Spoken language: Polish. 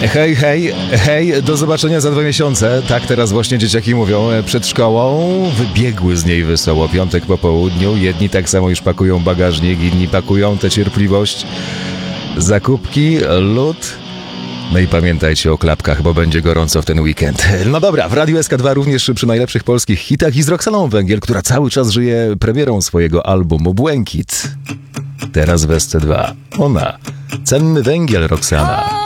Hej, hej, hej, do zobaczenia za 2 miesiące. Tak teraz właśnie dzieciaki mówią przed szkołą. Wybiegły z niej wesoło. Piątek po południu. Jedni tak samo już pakują bagażnik, inni pakują tę cierpliwość. Zakupki, lód. No i pamiętajcie o klapkach, bo będzie gorąco w ten weekend. No dobra, w Radiu SK2 również przy najlepszych polskich hitach i z Roxaną Węgiel, która cały czas żyje premierą swojego albumu Błękit. Teraz w SC2 ona, Cenny Węgiel, Roxana.